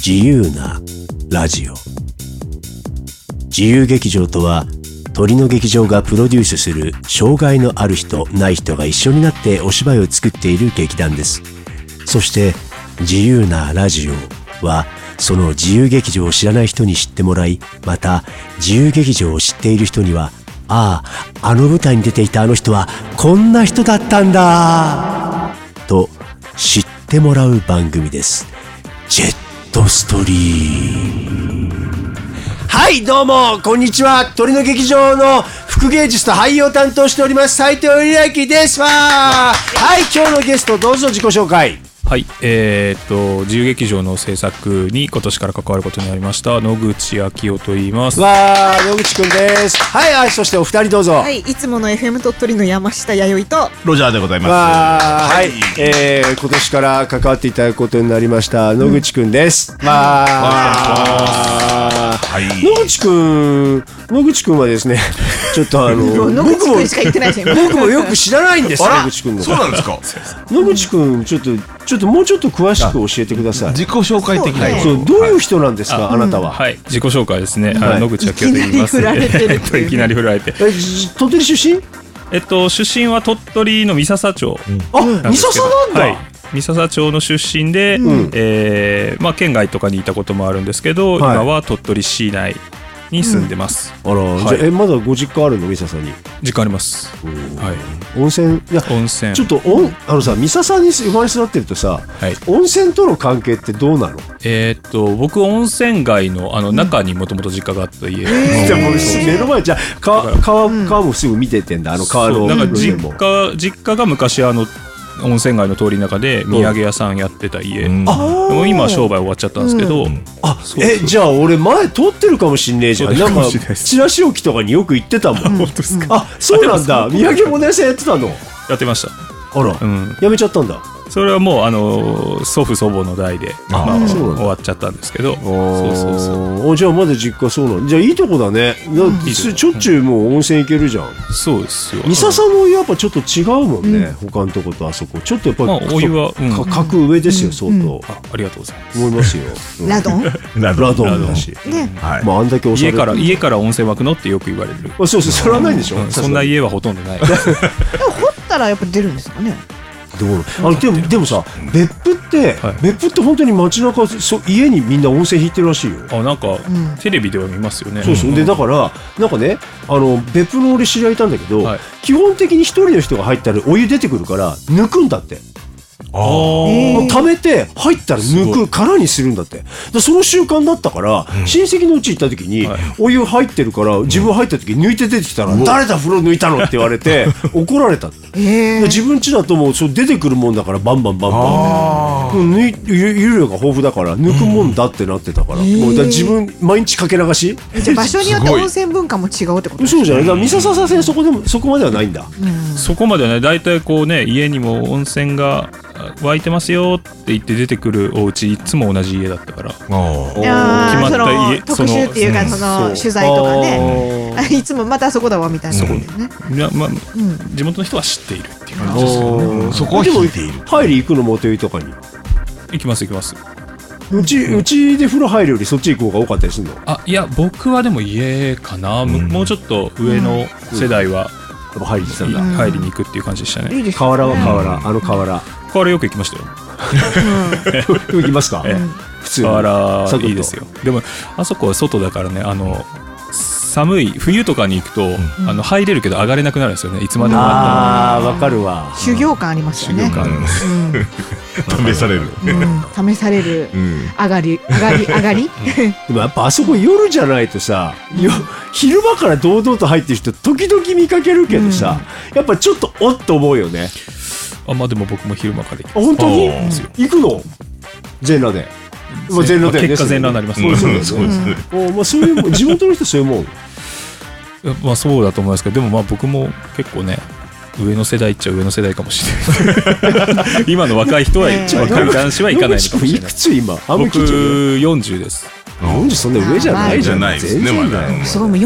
自由なラジオ。自由劇場とは、鳥の劇場がプロデュースする障害のある人ない人が一緒になってお芝居を作っている劇団です。そして自由なラジオはその自由劇場を知らない人に知ってもらい、また自由劇場を知っている人には、あの舞台に出ていたあの人はこんな人だったんだと知ってもらう番組です。ジェットストリーム。はい、どうもこんにちは。鳥の劇場の副芸術と俳優を担当しております斉藤由明です。はい、今日のゲストどうぞ自己紹介。 はい、自由劇場の制作に今年から関わることになりました野口昭夫と言います。 わー、野口くんです。はい、そしてお二人どうぞ。 はい、いつもの FM 鳥取の山下弥生とロジャーでございます。 はい、今年から関わっていただくことになりました野口くんです。はい、野口くんはですね、ちょっと野口くんしか言ってないし、 僕もよく知らないんですよ。野口くんの。 そうなんですか。 野口くんちょっともうちょっと詳しく教えてください。 自己紹介的な。 そう、どういう人なんですか、あなたは。 はい、自己紹介ですね。野口昭夫と言います。いきなり振られて。 鳥取出身？ 出身は鳥取の三笹町。 三笹なんだ。 はい。三笹町の出身で、県外とかにいたこともあるんですけど、今は鳥取市内に住んでます。 あら、じゃあまだご実家あるの？三笹に実家あります。はい。 温泉、いや、 温泉。 ちょっとさ、三笹に生まれ育ってるとさ、温泉との関係ってどうなの？ 僕温泉街の中にもともと実家があった家。 じゃあもう目の前じゃ川もすぐ見ててんだ、川の。 なんか実家が昔温泉街の通りの中で土産屋さんやってた家。もう今は商売終わっちゃったんですけど。 じゃあ俺前通ってるかもしんねえじゃん。なんかチラシ置きとかによく行ってたもん。 本当ですか。 そうなんだ。土産物屋さんやってたの？ やってました。 あら、やめちゃったんだ。 それはもう祖父祖母の代で終わっちゃったんですけど。そう。 じゃあまだ実家そうなん。じゃあいいとこだね。しょっちゅうもう温泉行けるじゃん。 そうですよ。 三笹のお湯やっぱちょっと違うもんね。他のとことあそこちょっとやっぱりお湯は格上ですよ、相当。 ありがとうございます。 思いますよ。 ラドンだし。 まああんだけ家から温泉湧くのってよく言われる。 そうそれはないでしょ。 そんな家はほとんどない。 でも掘ったらやっぱ出るんですかね。 でもさ、別府って本当に街中家にみんな温泉引いてるらしいよ。 なんかテレビでは見ますよね。 そうで、だからなんかね、別府の俺知り合いいたんだけど、基本的に一人の人が入ったらお湯出てくるから抜くんだって。溜めて入ったら抜く、空にするんだって。その習慣だったから、親戚のうち行った時にお湯入ってるから、自分入った時に抜いて出てきたら、誰だ風呂抜いたのって言われて怒られた。自分家だともう出てくるもんだからバンバン湯量が豊富だから抜くもんだってなってたから、もう自分毎日かけ流し。 じゃあ場所によって温泉文化も違うってこと？ そうじゃない。だから三笹させそこまではないんだ。 そこまではね、だいたいこうね、家にも温泉が湧いてますよって言って出てくるお家いつも同じ家だったから。決まった家、 特集っていうかその取材とかね、いつもまたそこだわみたいな。 地元の人は知っているっていう感じですよね。 そこは知っている。 入り行くのもというとかに行きます。 うちで風呂入るよりそっち行く方が多かったりするの？ いや、僕はでも家かな。もうちょっと上の世代は入りに行くっていう感じでしたね。 河原よく行きましたよ。 行きますか？普通に河原いいですよ。でもあそこは外だからね、寒い冬とかに行くと入れるけど上がれなくなるんですよね。いつまでも。 わかるわ。 修行感ありますよね。 試される上がり。 でもやっぱあそこ夜じゃないとさ、昼間から堂々と入ってる人時々見かけるけどさ、やっぱちょっとおっと思うよね。 でも僕も昼間から行きます。 本当に行くの？全裸で。 結果全裸になりますね。 そういう地元の人そういうもん。 そうだと思いますけど、でも僕も結構ね、上の世代っちゃ上の世代かもしれない。今の若い人は若い男子は行かないのかもしれない。 いくつ今？ 僕40です。 40そんな上じゃないじゃないですね。まだすごい。